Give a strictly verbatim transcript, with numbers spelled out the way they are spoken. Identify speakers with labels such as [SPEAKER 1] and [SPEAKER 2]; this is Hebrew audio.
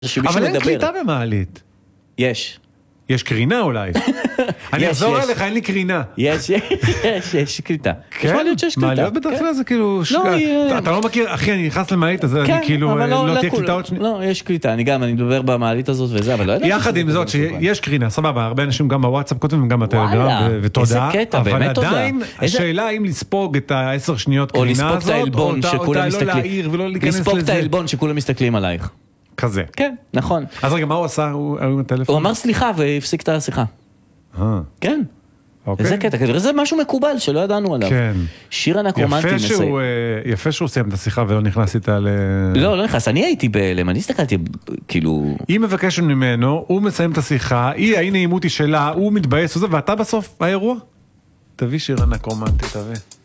[SPEAKER 1] אבל אין קליטה במעלית.
[SPEAKER 2] יש.
[SPEAKER 1] יש קרינה אולי. אני אחזור עליך, אין לי קרינה.
[SPEAKER 2] יש, יש, יש קליטה.
[SPEAKER 1] כן? מעליות בדרך כלל זה כאילו... אתה לא מכיר, אחי, אני נכנס למעלית, אז אני כאילו לא תהיה קליטה עוד שנייה.
[SPEAKER 2] לא, יש קליטה, אני גם, אני מדבר במעלית הזאת וזה, אבל לא יודע.
[SPEAKER 1] יחד עם זאת שיש קרינה, סבבה, הרבה אנשים גם בוואטסאפ כותבים וגם בטלגרם, ותודה. אבל עדיין, השאלה האם לספוג את העשר שניות קרינה הזאת, או אותה לא להעיר ולא להיכנס לזה.
[SPEAKER 2] לספוג את העלבון שכולם מסתכלים עלייך.
[SPEAKER 1] כזה.
[SPEAKER 2] כן, נכון.
[SPEAKER 1] אז רגע, מה הוא עשה? הוא
[SPEAKER 2] אמר סליחה והפסיק את השיחה. כן. וזה קטע, כנראה זה משהו מקובל שלא ידענו עליו.
[SPEAKER 1] כן.
[SPEAKER 2] שיר אנקרומנטי מסיים.
[SPEAKER 1] יפה שהוא סיים את השיחה ולא נכנס איתה ל...
[SPEAKER 2] לא, לא נכנס, אני הייתי בהלם, אני הסתכלתי, כאילו...
[SPEAKER 1] היא מבקשת ממנו, הוא מסיים את השיחה, היא, האי נעימות היא שלה, הוא מתבאס וזה, ואתה בסוף, האירוע? תביא שיר אנקרומנטי, תביא.